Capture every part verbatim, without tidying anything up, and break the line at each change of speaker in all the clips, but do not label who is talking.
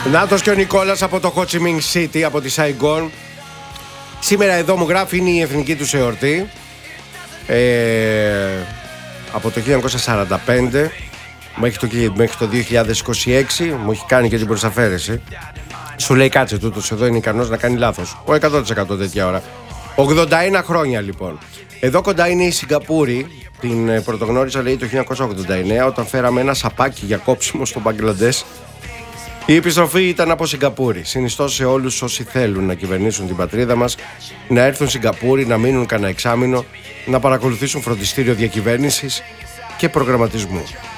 Νάτος και ο Νικόλας από το Ho Chi Minh City, από τη Saigon. Σήμερα εδώ μου γράφει, είναι η εθνική του εορτή. ε, Από το χίλια εννιακόσια σαράντα πέντε μέχρι το, μέχρι το δύο χιλιάδες είκοσι έξι. Μου έχει κάνει και την προσαφέρεση. Σου λέει κάτσε, τούτος εδώ είναι ικανός να κάνει λάθος. Ο εκατό τοις εκατό τέτοια ώρα. ογδόντα ένα χρόνια λοιπόν. Εδώ κοντά είναι η Σιγκαπούρη. Την πρωτογνώρισα, λέει, το χίλια εννιακόσια ογδόντα εννέα, όταν φέραμε ένα σαπάκι για κόψιμο στο Μπαγκλαντές. Η επιστροφή ήταν από Σιγκαπούρη. Συνιστώ σε όλους όσοι θέλουν να κυβερνήσουν την πατρίδα μας να έρθουν Σιγκαπούρη, να μείνουν κανένα εξάμηνο, να παρακολουθήσουν φροντιστήριο διακυβέρνησης και προγραμματισμού.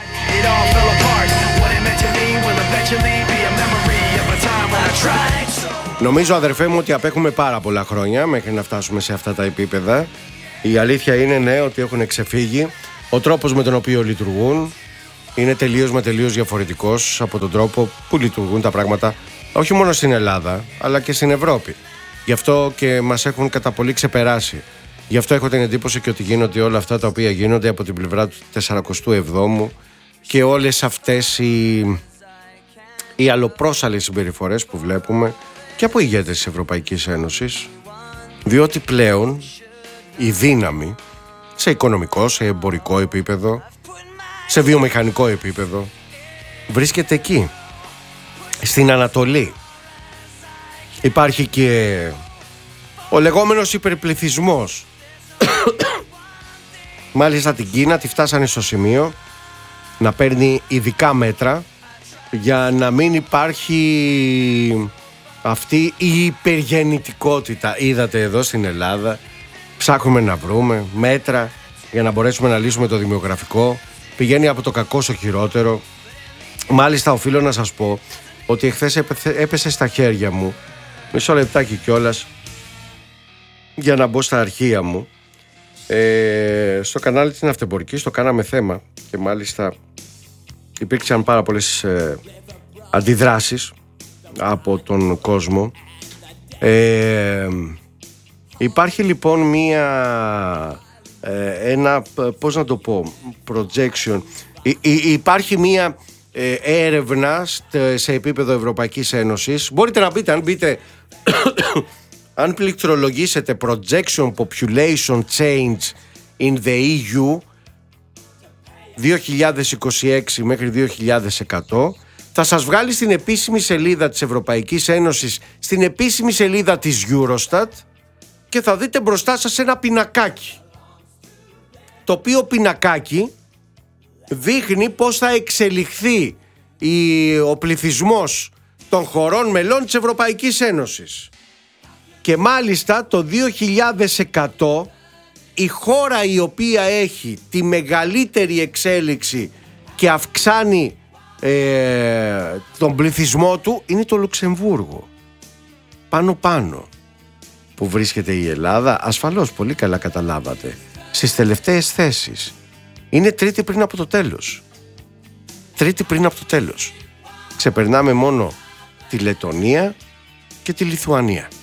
Νομίζω, αδερφέ μου, ότι απέχουμε πάρα πολλά χρόνια μέχρι να φτάσουμε σε αυτά τα επίπεδα. Η αλήθεια είναι, ναι, ότι έχουν ξεφύγει. Ο τρόπος με τον οποίο λειτουργούν είναι τελείως με τελείως διαφορετικός από τον τρόπο που λειτουργούν τα πράγματα όχι μόνο στην Ελλάδα, αλλά και στην Ευρώπη. Γι' αυτό και μας έχουν κατά πολύ ξεπεράσει. Γι' αυτό έχω την εντύπωση και ότι γίνονται όλα αυτά τα οποία γίνονται από την πλευρά του σαρανταεπτού εβδόμου και όλες αυτές οι, οι αλλοπρόσαλλες συμπεριφορές που βλέπουμε και από ηγέτες της Ευρωπαϊκής Ένωσης, διότι πλέον η δύναμη σε οικονομικό, σε εμπορικό επίπεδο, σε βιομηχανικό επίπεδο βρίσκεται εκεί, στην Ανατολή. Υπάρχει και ο λεγόμενος υπερπληθυσμός. Μάλιστα την Κίνα τη φτάσανε στο σημείο να παίρνει ειδικά μέτρα για να μην υπάρχει αυτή η υπεργεννητικότητα. Είδατε εδώ στην Ελλάδα, ψάχνουμε να βρούμε μέτρα για να μπορέσουμε να λύσουμε το δημογραφικό. Πηγαίνει από το κακό στο χειρότερο. Μάλιστα οφείλω να σας πω ότι εχθές έπεσε στα χέρια μου, μισό λεπτάκι κιόλας, για να μπω στα αρχεία μου, ε, στο κανάλι της Ναυτεμπορικής, το κάναμε θέμα και μάλιστα υπήρξαν πάρα πολλές ε, αντιδράσεις από τον κόσμο. ε, Υπάρχει λοιπόν μία ε, ένα, πώς να το πω, projection. Υ, υ, υπάρχει μία ε, έρευνα σε επίπεδο Ευρωπαϊκής Ένωσης. Μπορείτε να μπείτε, αν μπείτε αν πληκτρολογήσετε projection population change in the ι γιου δύο χιλιάδες είκοσι έξι μέχρι δύο χιλιάδες εκατό, θα σας βγάλει στην επίσημη σελίδα της Ευρωπαϊκής Ένωσης, στην επίσημη σελίδα της Eurostat, και θα δείτε μπροστά σας ένα πινακάκι, το οποίο πινακάκι δείχνει πώς θα εξελιχθεί η, ο πληθυσμός των χωρών μελών της Ευρωπαϊκής Ένωσης. Και μάλιστα το δύο χιλιάδες εκατό η χώρα η οποία έχει τη μεγαλύτερη εξέλιξη και αυξάνει ε, τον πληθυσμό του είναι το Λουξεμβούργο. Πάνω πάνω που βρίσκεται η Ελλάδα, ασφαλώς πολύ καλά καταλάβατε, στις τελευταίες θέσεις. Είναι τρίτη πριν από το τέλος. Τρίτη πριν από το τέλος. Ξεπερνάμε μόνο τη Λετονία και τη Λιθουανία.